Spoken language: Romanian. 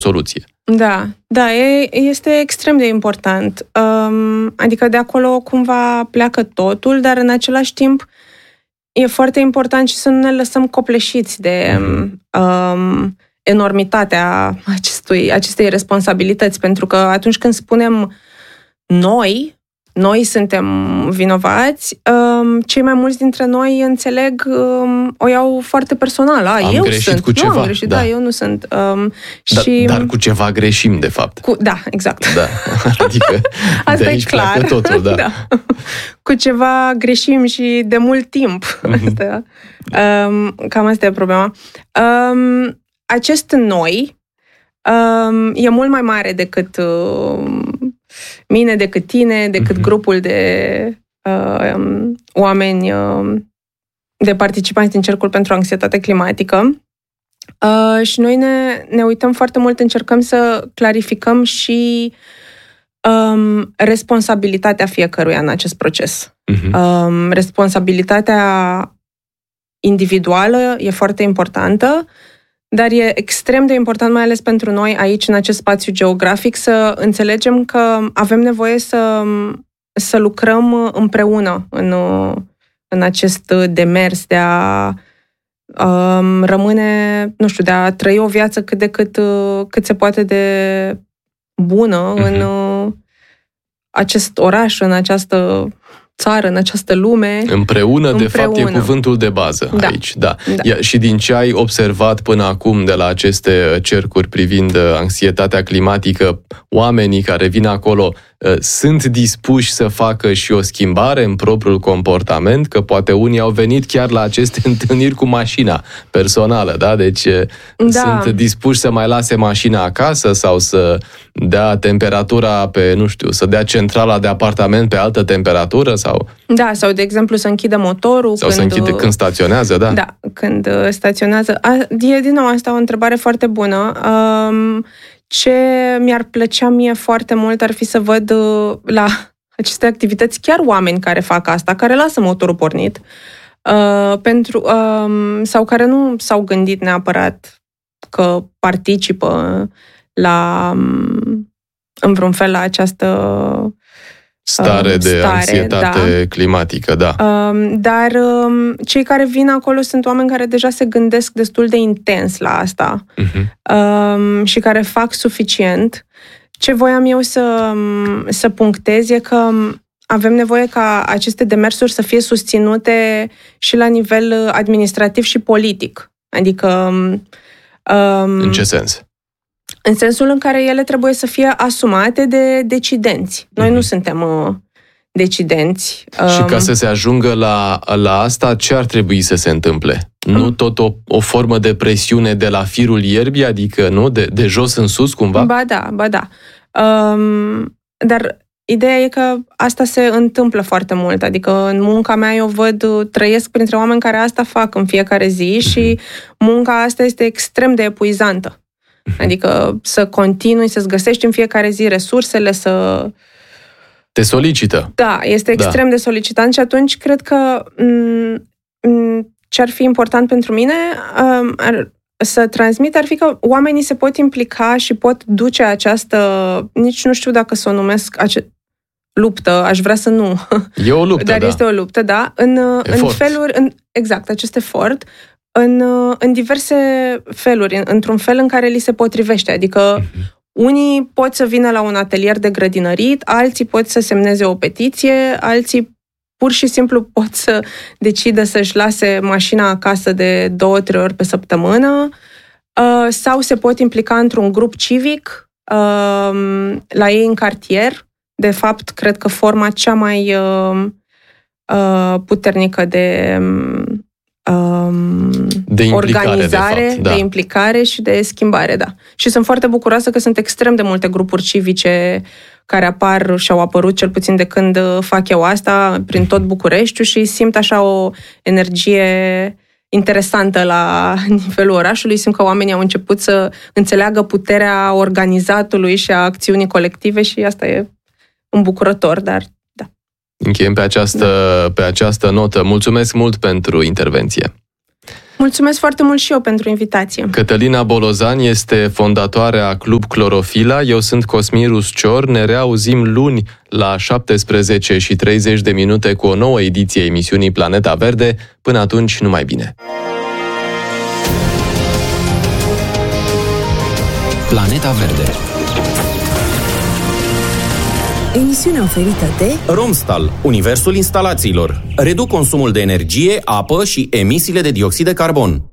soluție. Da, este extrem de important. Adică de acolo cumva pleacă totul, dar în același timp e foarte important și să nu ne lăsăm copleșiți de enormitatea acestei responsabilități, pentru că atunci când spunem noi suntem vinovați, cei mai mulți dintre noi înțeleg, o iau foarte personal. Am greșit cu ceva. Am greșit, eu nu sunt. Dar cu ceva greșim, de fapt. Da, exact. Da, adică asta de aici e clar. pleacă totul, da. Cu ceva greșim și de mult timp. Cam asta e problema. Acest noi e mult mai mare decât mine, decât tine, decât grupul de oameni, de participanți din Cercul pentru Anxietate Climatică. Și noi ne uităm foarte mult, încercăm să clarificăm și responsabilitatea fiecăruia în acest proces. Responsabilitatea individuală e foarte importantă, dar e extrem de important, mai ales pentru noi aici, în acest spațiu geografic, să înțelegem că avem nevoie să lucrăm împreună în acest demers de a rămâne, nu știu, de a trăi o viață cât se poate de bună în acest oraș, în această țară, în această lume. Împreună, de fapt, e cuvântul de bază aici. Da. Și din ce ai observat până acum de la aceste cercuri privind anxietatea climatică, oamenii care vin acolo sunt dispuși să facă și o schimbare în propriul comportament, că poate unii au venit chiar la aceste întâlniri cu mașina personală, da? Deci sunt dispuși să mai lase mașina acasă sau să dea temperatura pe, nu știu, să dea centrala de apartament pe altă temperatură sau... Da, sau de exemplu să închidă motorul sau să închide când staționează, da? Da, când staționează. E din nou asta o întrebare foarte bună. Ce mi-ar plăcea mie foarte mult ar fi să văd la aceste activități chiar oameni care fac asta, care lasă motorul pornit, sau care nu s-au gândit neapărat că participă în vreun fel la această stare de anxietate climatică, da. Dar cei care vin acolo sunt oameni care deja se gândesc destul de intens la asta și care fac suficient. Ce voiam eu să punctez e că avem nevoie ca aceste demersuri să fie susținute și la nivel administrativ și politic. Adică... în ce sens? În sensul în care ele trebuie să fie asumate de decidenți. Noi nu suntem decidenți. Și ca să se ajungă la asta, ce ar trebui să se întâmple? Nu tot o formă de presiune de la firul ierbii, adică nu de jos în sus, cumva? Ba da. Dar ideea e că asta se întâmplă foarte mult. Adică în munca mea eu trăiesc printre oameni care asta fac în fiecare zi și munca asta este extrem de epuizantă. Adică să continui, să-ți găsești în fiecare zi resursele, să... Te solicită. Da, este extrem de solicitant și atunci cred că ce ar fi important pentru mine să transmit ar fi că oamenii se pot implica și pot duce această, nici nu știu dacă să o numesc luptă, aș vrea să nu. E o luptă, dar este o luptă, da. În feluri, exact, acest efort, în diverse feluri, într-un fel în care li se potrivește. Adică unii pot să vină la un atelier de grădinărit, alții pot să semneze o petiție, alții pur și simplu pot să decidă să-și lase mașina acasă de 2-3 ori pe săptămână, sau se pot implica într-un grup civic la ei în cartier. De fapt, cred că forma cea mai puternică de organizare, de, fapt, de implicare și de schimbare, da. Și sunt foarte bucuroasă că sunt extrem de multe grupuri civice care apar și au apărut cel puțin de când fac eu asta prin tot Bucureștiul și simt așa o energie interesantă la nivelul orașului. Simt că oamenii au început să înțeleagă puterea organizatului și a acțiunii colective și asta e îmbucurător, dar da. Încheiem pe această notă. Mulțumesc mult pentru intervenție. Mulțumesc foarte mult și eu pentru invitație. Cătălina Bolozan este fondatoarea Club Clorofila. Eu sunt Cosmin Ruscior. Ne reauzim luni la 17:30 cu o nouă ediție a emisiunii Planeta Verde. Până atunci, numai bine! Planeta Verde. Emisiune oferită de Romstal, universul instalațiilor. Reduc consumul de energie, apă și emisiile de dioxid de carbon.